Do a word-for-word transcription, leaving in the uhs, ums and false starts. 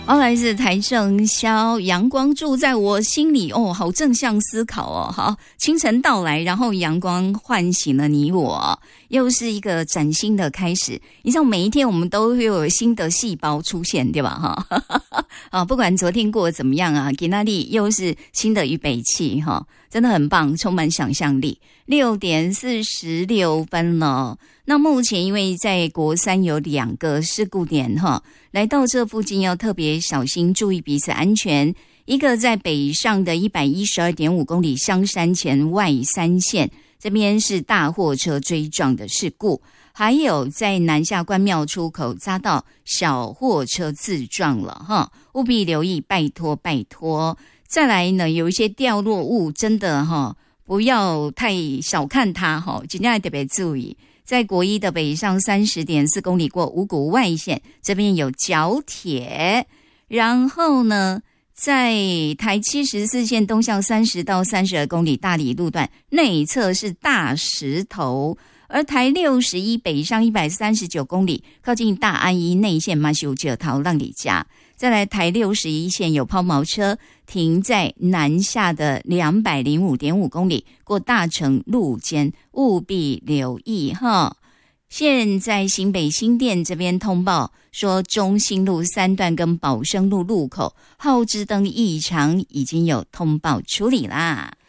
哦，来自台正宵，阳光住在我心里哦，好正向思考哦。好，清晨到来，然后阳光唤醒了你我，又是一个崭新的开始。你知道每一天我们都会有新的细胞出现，对吧？哈，啊，不管昨天过得怎么样啊，今天又是新的预备器哈，真的很棒，充满想象力。六点四十六分了。那目前因为在国三有两个事故点哈，来到这附近要特别小心，注意彼此安全。一个在北上的 一百一十二点五公里香山前外三线，这边是大货车追撞的事故，还有在南下关庙出口匝道小货车自撞了哈，务必留意，拜托拜托。再来呢，有一些掉落物真的哈，不要太小看它哈，尽量特别注意。在国一的北上 三十点四公里过五股外线，这边有角铁。然后呢，在台七十四线东向三十到三十二公里大里路段内侧是大石头，而台六十一北上一百三十九公里靠近大安一内线嘛是有九桃浪里家。再来台六十一线有抛锚车停在南下的 两百零五点五公里过大成路间，务必留意哈。现在新北新店这边通报说，中兴路三段跟保生路路口后置灯异常已经有通报处理啦。